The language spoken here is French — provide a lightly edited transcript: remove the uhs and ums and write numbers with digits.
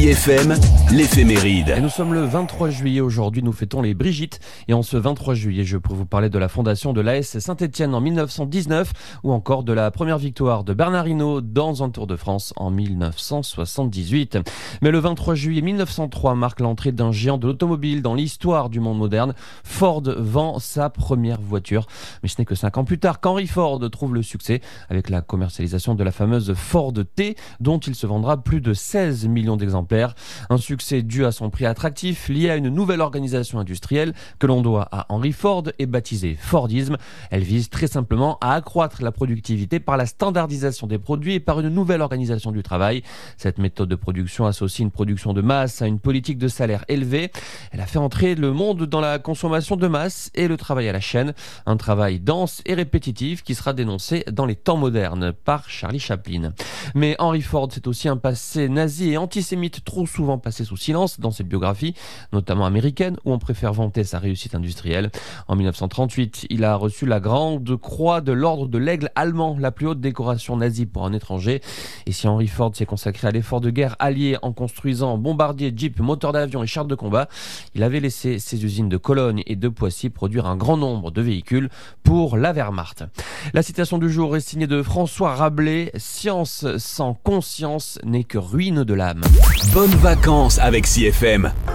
CIFM, l'éphéméride. Et nous sommes le 23 juillet aujourd'hui, nous fêtons les Brigitte. Et en ce 23 juillet, je pourrais vous parler de la fondation de l'AS Saint-Étienne en 1919 ou encore de la première victoire de Bernard Hinault dans un Tour de France en 1978. Mais le 23 juillet 1903 marque l'entrée d'un géant de l'automobile dans l'histoire du monde moderne. Ford vend sa première voiture. Mais ce n'est que 5 ans plus tard qu'Henry Ford trouve le succès avec la commercialisation de la fameuse Ford T, dont il se vendra plus de 16 millions d'exemplaires. Un succès dû à son prix attractif, lié à une nouvelle organisation industrielle que l'on doit à Henry Ford et baptisée Fordisme. Elle vise très simplement à accroître la productivité par la standardisation des produits et par une nouvelle organisation du travail. Cette méthode de production associe une production de masse à une politique de salaire élevée. Elle a fait entrer le monde dans la consommation de masse et le travail à la chaîne. Un travail dense et répétitif qui sera dénoncé dans les temps modernes par Charlie Chaplin. Mais Henry Ford, c'est aussi un passé nazi et antisémite trop souvent passé sous silence dans ses biographies, notamment américaines, où on préfère vanter sa réussite industrielle. En 1938, il a reçu la Grande Croix de l'Ordre de l'Aigle allemand, la plus haute décoration nazie pour un étranger. Et si Henry Ford s'est consacré à l'effort de guerre allié en construisant bombardiers, jeeps, moteurs d'avion et chars de combat, il avait laissé ses usines de Cologne et de Poissy produire un grand nombre de véhicules pour la Wehrmacht. La citation du jour est signée de François Rabelais. « Science sans conscience n'est que ruine de l'âme ». Bonnes vacances avec CIFM.